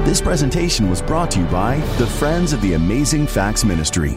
This presentation was brought to you by the Friends of the Amazing Facts Ministry.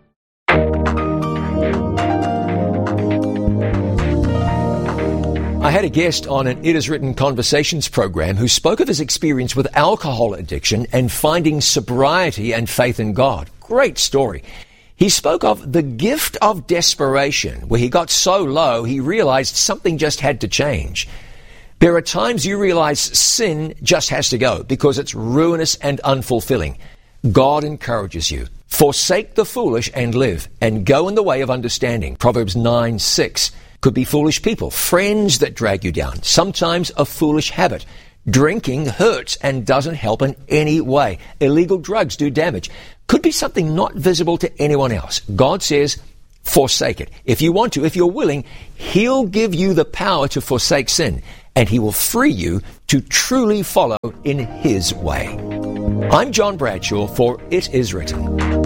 I had a guest on an It Is Written Conversations program who spoke of his experience with alcohol addiction and finding sobriety and faith in God. Great story. He spoke of the gift of desperation, where he got so low he realized something just had to change. There are times you realize sin just has to go because it's ruinous and unfulfilling. God encourages you. Forsake the foolish and live, and go in the way of understanding. Proverbs 9:6. Could be foolish people, friends that drag you down, sometimes a foolish habit. Drinking hurts and doesn't help in any way. Illegal drugs do damage. Could be something not visible to anyone else. God says, forsake it. If you want to, if you're willing, He'll give you the power to forsake sin, and He will free you to truly follow in His way. I'm John Bradshaw for It Is Written.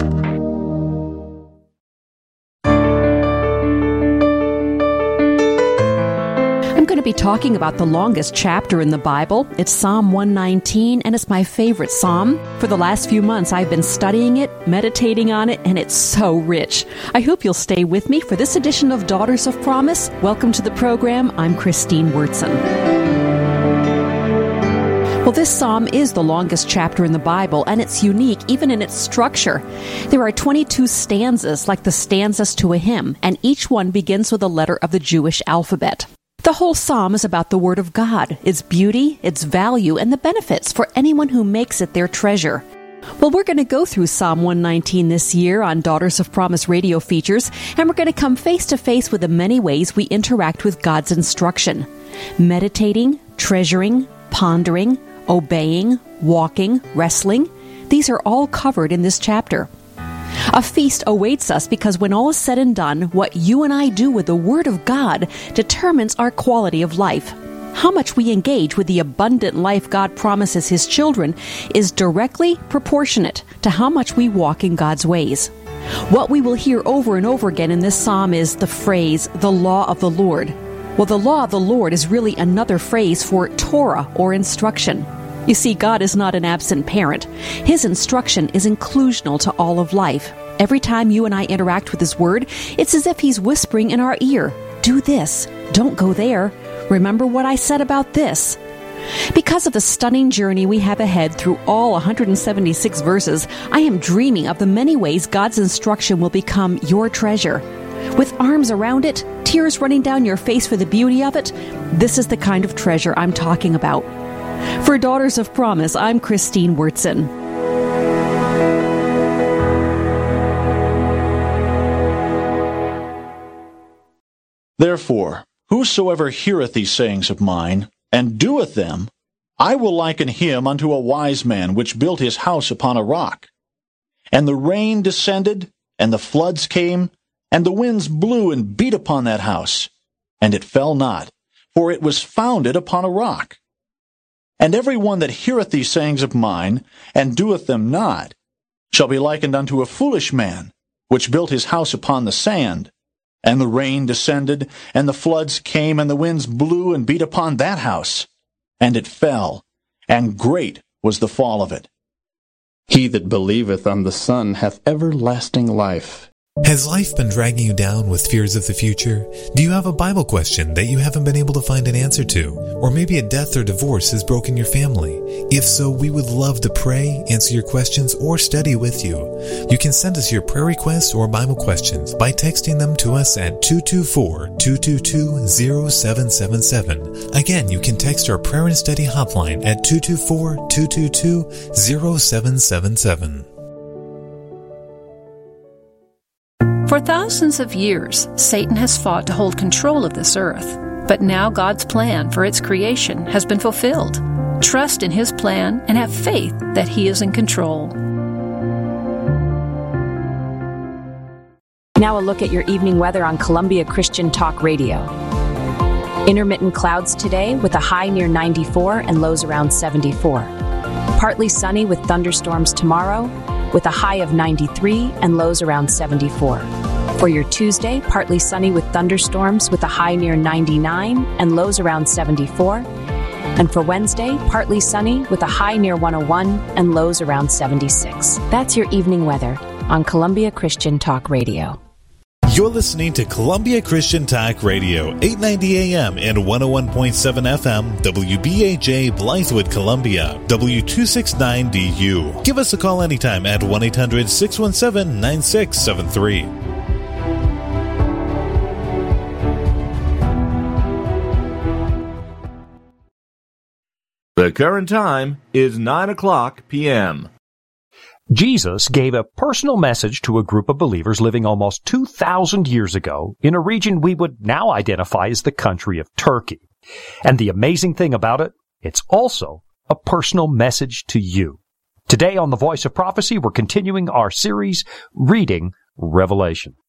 I'm going to be talking about the longest chapter in the Bible. It's Psalm 119, and it's my favorite psalm. For the last few months, I've been studying it, meditating on it, and it's so rich. I hope you'll stay with me for this edition of Daughters of Promise. Welcome to the program. I'm Christine Wurtson. Well, this psalm is the longest chapter in the Bible, and it's unique even in its structure. There are 22 stanzas, like the stanzas to a hymn, and each one begins with a letter of the Jewish alphabet. The whole psalm is about the Word of God, its beauty, its value, and the benefits for anyone who makes it their treasure. Well, we're going to go through Psalm 119 this year on Daughters of Promise radio features, and we're going to come face to face with the many ways we interact with God's instruction. Meditating, treasuring, pondering, obeying, walking, wrestling. These are all covered in this chapter. A feast awaits us because when all is said and done, what you and I do with the Word of God determines our quality of life. How much we engage with the abundant life God promises His children is directly proportionate to how much we walk in God's ways. What we will hear over and over again in this psalm is the phrase, the law of the Lord. Well, the law of the Lord is really another phrase for Torah or instruction. You see, God is not an absent parent. His instruction is inclusional to all of life. Every time you and I interact with His Word, it's as if He's whispering in our ear, do this, don't go there, remember what I said about this. Because of the stunning journey we have ahead through all 176 verses, I am dreaming of the many ways God's instruction will become your treasure. With arms around it, tears running down your face for the beauty of it, this is the kind of treasure I'm talking about. For Daughters of Promise, I'm Christine Wurtson. Therefore, whosoever heareth these sayings of mine, and doeth them, I will liken him unto a wise man which built his house upon a rock. And the rain descended, and the floods came, and the winds blew and beat upon that house, and it fell not, for it was founded upon a rock. And every one that heareth these sayings of mine, and doeth them not, shall be likened unto a foolish man, which built his house upon the sand. And the rain descended, and the floods came, and the winds blew and beat upon that house, and it fell, and great was the fall of it. He that believeth on the Son hath everlasting life. Has life been dragging you down with fears of the future? Do you have a Bible question that you haven't been able to find an answer to? Or maybe a death or divorce has broken your family? If so, we would love to pray, answer your questions, or study with you. You can send us your prayer requests or Bible questions by texting them to us at 224-222-0777. Again, you can text our prayer and study hotline at 224-222-0777. For thousands of years, Satan has fought to hold control of this earth. But now God's plan for its creation has been fulfilled. Trust in His plan and have faith that He is in control. Now a look at your evening weather on Columbia Christian Talk Radio. Intermittent clouds today with a high near 94 and lows around 74. Partly sunny with thunderstorms tomorrow with a high of 93 and lows around 74. For your Tuesday, partly sunny with thunderstorms with a high near 99 and lows around 74. And for Wednesday, partly sunny with a high near 101 and lows around 76. That's your evening weather on Columbia Christian Talk Radio. You're listening to Columbia Christian Talk Radio, 890 AM and 101.7 FM, WBAJ Blythewood, Columbia, W269DU. Give us a call anytime at 1-800-617-9673. The current time is 9:00 p.m. Jesus gave a personal message to a group of believers living almost 2,000 years ago in a region we would now identify as the country of Turkey. And the amazing thing about it, it's also a personal message to you. Today on The Voice of Prophecy, we're continuing our series, Reading Revelation.